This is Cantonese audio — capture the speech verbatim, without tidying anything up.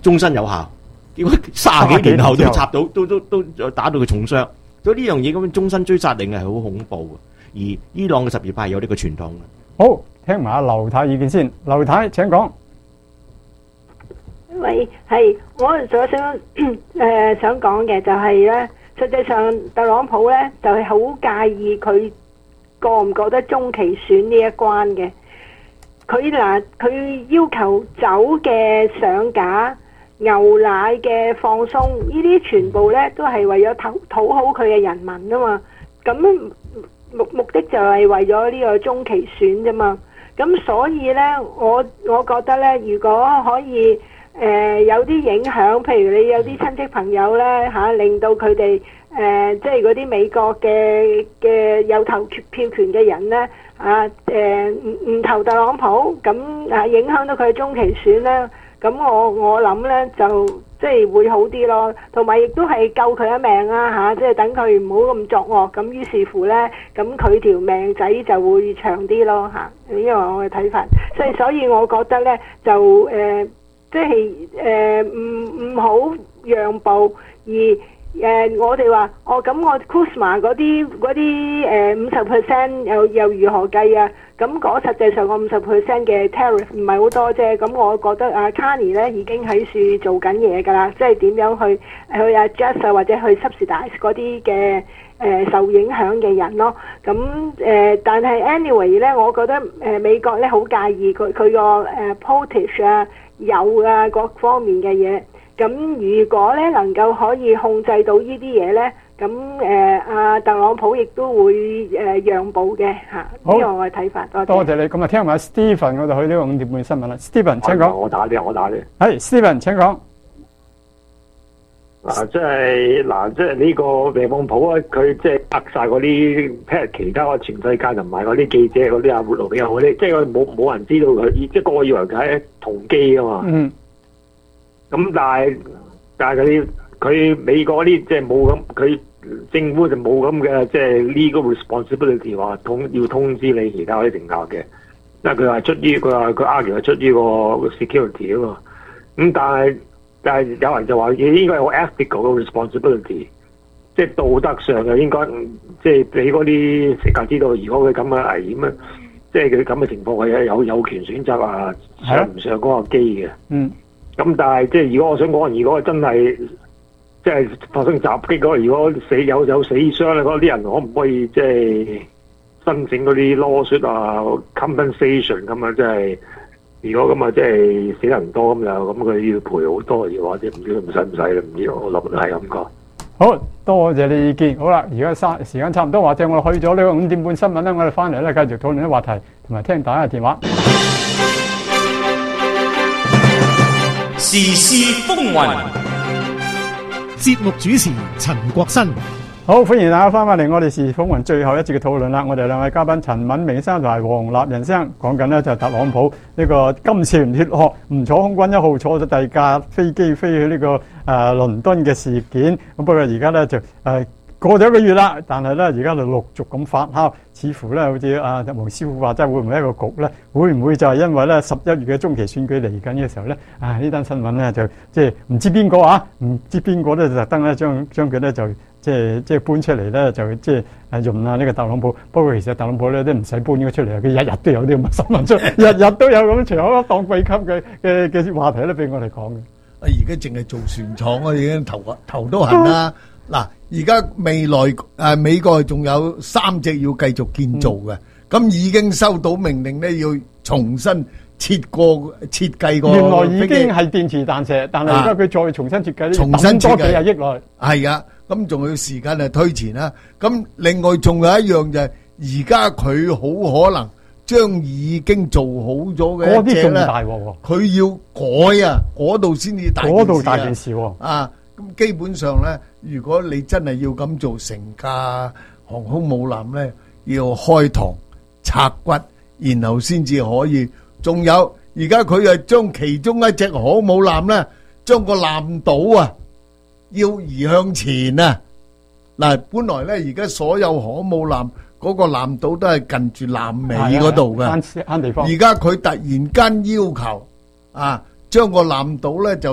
終身有效，結果卅幾年後都插到，都都都打到佢重傷。所以呢樣嘢咁樣終身追殺令係好恐怖嘅。而伊朗嘅什葉派有呢個傳統嘅。 好，聽埋阿劉太意見先。劉太請講。 喂，係，我所想誒、呃、想講嘅就係咧，實際上特朗普咧就係、是、好介意佢過唔過得中期選呢一關嘅。佢嗱，佢要求酒嘅上架、牛奶嘅放鬆，呢啲全部咧都係為咗討討好佢嘅人民啊嘛。咁目目的就係為咗呢個中期選啫嘛。咁所以咧，我我覺得咧，如果可以。誒、呃、有啲影響，譬如你有啲親戚朋友咧嚇、啊，令到佢哋誒即係嗰啲美國嘅嘅有投票權嘅人咧啊誒唔唔投特朗普，咁啊影響到佢嘅中期選咧，咁我我諗咧就即係會好啲咯，同埋亦都係救佢一命啊嚇，即係等佢唔好咁作惡，咁於是乎咧，咁佢條命仔就會長啲咯嚇，呢個係我嘅睇法。所以所以我覺得咧就誒。呃即係誒唔唔好讓步，而誒、呃、我哋話哦咁我 Kuzma 嗰啲嗰啲誒五十 percent 又又如何計啊？咁嗰實際上個五十 percent 嘅 tariff 唔係好多啫。咁我覺得阿 Carney 咧已經喺處做緊嘢㗎啦，即係點樣去去 adjust 啊，或者去 subsidize 嗰啲嘅誒受影響嘅人咯。咁誒、呃，但係 anyway 咧，我覺得誒、呃、美國咧好介意佢佢個誒 potash 啊。有啊，各方面嘅嘢。咁如果咧能夠可以控制到呢啲嘢咧，咁誒阿特朗普亦都會誒、呃、讓步嘅嚇。呢個我嘅睇法。多謝。多謝你。咁啊，聽埋 Stephen 我就去呢個五點半新聞啦。Stephen 請講。 我打啲，我打啲。 係 Stephen 請講。 嗱，即係嗱，即係呢個特朗普啊，佢即係呃晒嗰啲，譬如其他全世界同埋嗰啲記者嗰啲啊，活路比較好啲，即係冇冇人知道佢，即係個個以為佢係同機噶嘛。嗯。咁但係但係佢啲佢美國嗰啲即係冇咁，佢政府就冇咁嘅即係 legal responsibility 話通要通知你其他嗰啲政客嘅，因為佢話出於佢話佢 argue 係出於個 security 啊嘛。咁但係。但係有人就話應該有 ethical 嘅 responsibility，即係道德上嘅應該，即係俾嗰啲食客知道，如果佢咁嘅危險啊，即係佢咁嘅情況，佢有有權選擇啊上唔上嗰個機嘅。嗯。咁但係即係如果我想講，如果真係即係發生襲擊嗰個，如果死有有死傷咧，嗰啲人可唔可以即係申請嗰啲 lawsuit 啊 compensation 咁啊？即係。如果咁啊，即係死人多咁就咁，佢要賠好多嘅話，即係唔知唔使唔使啦，唔知我諗係咁講。 好多謝你意見。好啦，而家三時間差唔多，或者我去咗呢個五點半新聞咧，我哋翻嚟咧繼續討論啲話題，同埋聽大家嘅電話。 時事風雲，節目主持陳國新。 好，歡迎大家翻返嚟我哋時事風雲最後一節嘅討論啦。我哋兩位嘉賓陳敏明生同埋黃立仁生講緊呢就係特朗普呢個金錢血汗唔坐空軍一號，坐咗第二架飛機飛去呢、這個誒、呃、倫敦嘅事件。咁不過而家咧就誒、呃、過咗一個月啦，但係咧而家就陸續咁發酵，似乎咧好似阿黃師傅話，真係會唔會一個局咧？會唔會就係因為咧十一月嘅中期選舉嚟緊嘅時候咧？啊呢單新聞咧就即係唔知邊個啊，唔知邊個咧就特登咧將將佢咧就。即係即係搬出嚟咧，就即係誒用啊呢個特朗普。不過其實特朗普咧都唔使搬咗出嚟，佢日日都有啲咁嘅新聞出，日日都有咁長口當貴級嘅嘅嘅話題咧俾我哋講嘅。 啊！而家淨係做船廠啊，已經頭頭都痕啦。嗱，而家未來誒美國仲有三隻要繼續建造嘅，咁、嗯、已經收到命令咧，要重新設過設計過。原來已經係電磁彈射，但係而家佢再重新設計，重新多幾廿億內。係啊。咁仲要時間嚟推前啦。咁另外仲有一樣就係，而家佢好可能將已經做好咗嘅一隻咧，佢要改啊，嗰度先至大件事啊。嗰度大件事喎。啊，咁基本上咧，如果你真係要咁做，成架航空母艦咧，要開膛拆骨，然後先至可以。仲有，而家佢係將其中一隻航空母艦咧，將個艦島啊，要移向前啊！嗱，本來咧而家所有航空母艦嗰個艦島都係近住艦尾嗰度嘅，慳地方。而家佢突然間要求啊，將個艦島咧就